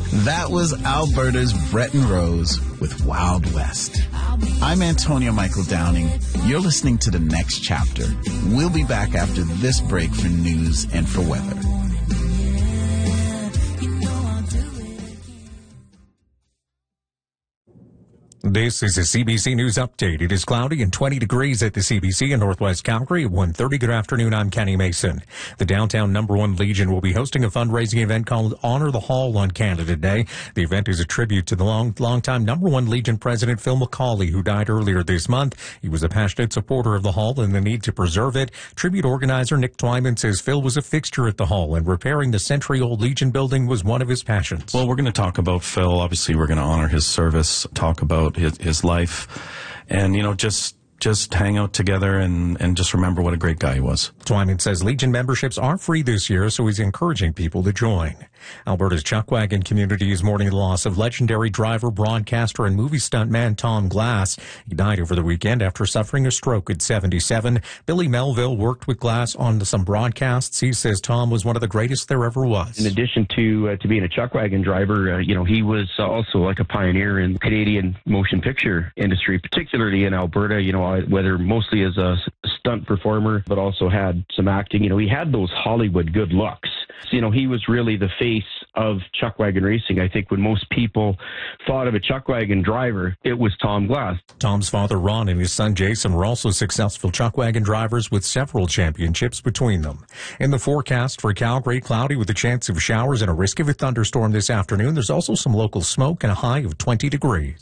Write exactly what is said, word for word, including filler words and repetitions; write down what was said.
That was Alberta's Breton Rose with Wild West. I'm Antonio Michael Downing. You're listening to The Next Chapter. We'll be back after this break for news and for weather. This is a C B C News Update. It is cloudy and twenty degrees at the C B C in Northwest Calgary at one thirty. Good afternoon. I'm Kenny Mason. The downtown Number One Legion will be hosting a fundraising event called Honor the Hall on Canada Day. The event is a tribute to the long, long-time Number One Legion president Phil McCauley, who died earlier this month. He was a passionate supporter of the Hall and the need to preserve it. Tribute organizer Nick Twyman says Phil was a fixture at the Hall, and repairing the century-old Legion building was one of his passions. Well, we're going to talk about Phil. Obviously, we're going to honor his service, talk about his, his life, and, you know, just just hang out together and, and just remember what a great guy he was. Twyman says Legion memberships are free this year, so he's encouraging people to join. Alberta's Chuckwagon community is mourning the loss of legendary driver, broadcaster, and movie stuntman Tom Glass. He died over the weekend after suffering a stroke at seventy-seven. Billy Melville worked with Glass on some broadcasts. He says Tom was one of the greatest there ever was. In addition to uh, to being a Chuckwagon driver, uh, you know, he was also like a pioneer in the Canadian motion picture industry, particularly in Alberta, you know, whether mostly as a stunt performer, but also had some acting. You know, he had those Hollywood good looks. So, you know, he was really the face of Chuckwagon racing. I think when most people thought of a Chuckwagon driver, it was Tom Glass. Tom's father, Ron, and his son, Jason, were also successful Chuckwagon drivers with several championships between them. In the forecast for Calgary, cloudy with a chance of showers and a risk of a thunderstorm this afternoon. There's also some local smoke and a high of twenty degrees.